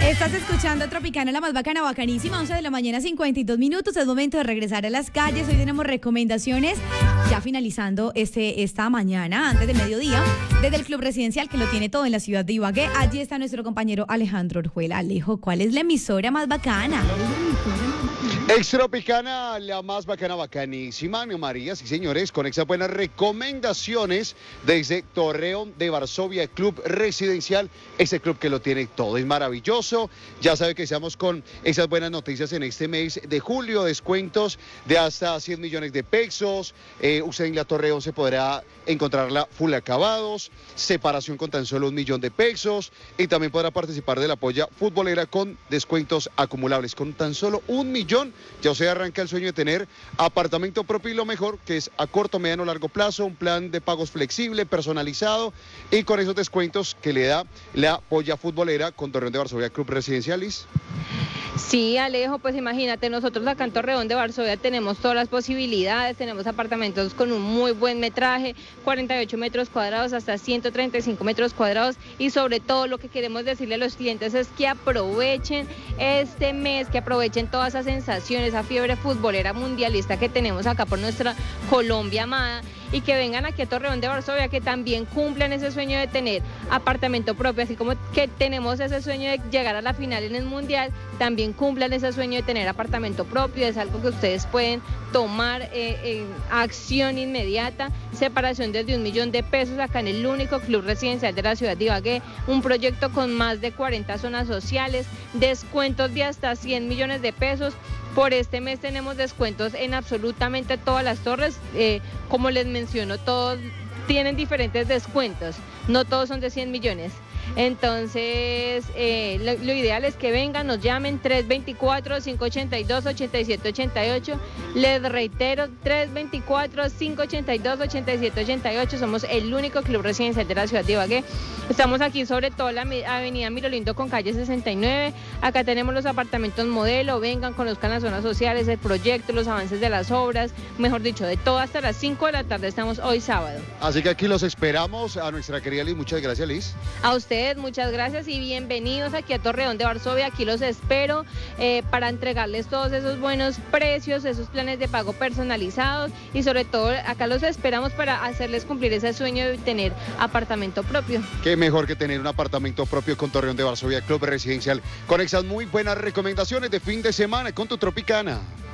Estás escuchando Tropicana, la más bacana, bacanísima, 11 de la mañana, 52 minutos. Es momento de regresar a las calles. Hoy tenemos recomendaciones, ya finalizando esta mañana, antes del mediodía, desde el Club Residencial, que lo tiene todo en la ciudad de Ibagué. Allí está nuestro compañero Alejandro Orjuela. Alejo, ¿cuál es la emisora más bacana? Extropicana, la más bacana, bacanísima, Ana María, sí señores, con esas buenas recomendaciones desde Torreón de Varsovia, Club Residencial, ese club que lo tiene todo, es maravilloso. Ya sabe que estamos con esas buenas noticias en este mes de julio, descuentos de hasta 100 millones de pesos. Usted en la Torreón se podrá encontrarla full acabados, separación con tan solo 1 millón de pesos, y también podrá participar de la polla futbolera con descuentos acumulables con tan solo 1 millón. Ya usted arranca el sueño de tener apartamento propio, y lo mejor que es a corto, mediano, largo plazo, un plan de pagos flexible, personalizado, y con esos descuentos que le da la polla futbolera con Torreón de Varsovia Club Residencialis. Sí, Alejo, pues imagínate, nosotros acá en Torreón de Varsovia tenemos todas las posibilidades, tenemos apartamentos con un muy buen metraje, 48 metros cuadrados hasta 135 metros cuadrados, y sobre todo lo que queremos decirle a los clientes es que aprovechen este mes, que aprovechen toda esa sensación, esa fiebre futbolera mundialista que tenemos acá por nuestra Colombia amada, y que vengan aquí a Torreón de Varsovia, que también cumplan ese sueño de tener apartamento propio, así como que tenemos ese sueño de llegar a la final en el Mundial, también cumplan ese sueño de tener apartamento propio. Es algo que ustedes pueden tomar acción inmediata, separación desde 1 millón de pesos acá en el único Club Residencial de la ciudad de Ibagué, un proyecto con más de 40 zonas sociales, descuentos de hasta 100 millones de pesos. Por este mes tenemos descuentos en absolutamente todas las torres, como les menciono, todos tienen diferentes descuentos, no todos son de 100 millones. Entonces, lo ideal es que vengan, nos llamen 324-582-8788. Les reitero, 324-582-8788. Somos el único club residencial de la ciudad de Ibagué. Estamos aquí sobre todo la avenida Mirolindo con calle 69. Acá tenemos los apartamentos modelo. Vengan, conozcan las zonas sociales, el proyecto, los avances de las obras. Mejor dicho, de todo hasta las 5 de la tarde estamos hoy sábado. Así que aquí los esperamos a nuestra querida Liz. Muchas gracias, Liz. A ustedes, muchas gracias y bienvenidos aquí a Torreón de Varsovia. Aquí los espero para entregarles todos esos buenos precios, esos planes de pago personalizados, y sobre todo acá los esperamos para hacerles cumplir ese sueño de tener apartamento propio. Qué mejor que tener un apartamento propio con Torreón de Varsovia Club Residencial, con esas muy buenas recomendaciones de fin de semana con tu Tropicana.